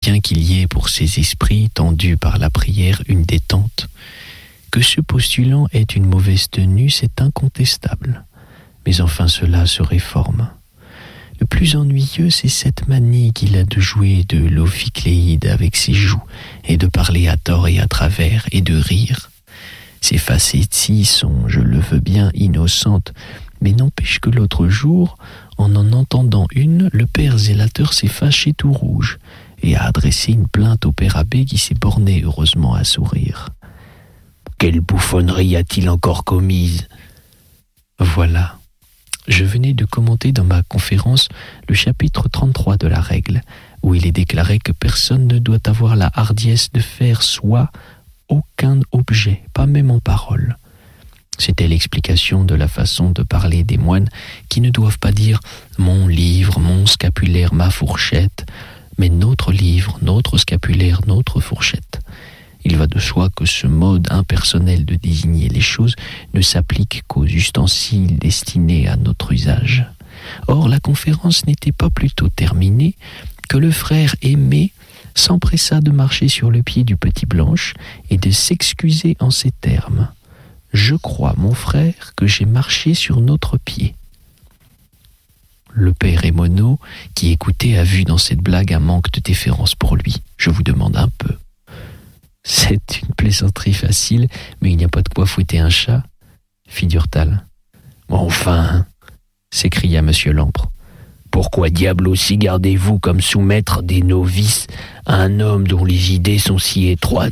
bien qu'il y ait pour ces esprits tendus par la prière une détente. Que ce postulant ait une mauvaise tenue, c'est incontestable. Mais enfin cela se réforme. Le plus ennuyeux, c'est cette manie qu'il a de jouer de l'ophicléide avec ses joues, et de parler à tort et à travers, et de rire. Ces facéties sont, je le veux bien, innocentes, mais n'empêche que l'autre jour, en entendant une, le père zélateur s'est fâché tout rouge, et a adressé une plainte au père abbé qui s'est borné heureusement à sourire. Quelle bouffonnerie a-t-il encore commise ? Voilà. Je venais de commenter dans ma conférence le chapitre 33 de la règle, où il est déclaré que personne ne doit avoir la hardiesse de faire soi aucun objet, pas même en parole. C'était l'explication de la façon de parler des moines qui ne doivent pas dire « mon livre, mon scapulaire, ma fourchette », mais « notre livre, notre scapulaire, notre fourchette ». Il va de soi que ce mode impersonnel de désigner les choses ne s'applique qu'aux ustensiles destinés à notre usage. Or, la conférence n'était pas plutôt terminée que le frère Aimé s'empressa de marcher sur le pied du petit Blanche et de s'excuser en ces termes. « Je crois, mon frère, que j'ai marché sur notre pied. » Le père Émono, qui écoutait, a vu dans cette blague un manque de déférence pour lui. Je vous demande un peu. C'est une plaisanterie facile, mais il n'y a pas de quoi fouetter un chat, fit Durtal. Enfin, s'écria monsieur Lampre. Pourquoi diable aussi gardez-vous comme sous-maître des novices à un homme dont les idées sont si étroites ?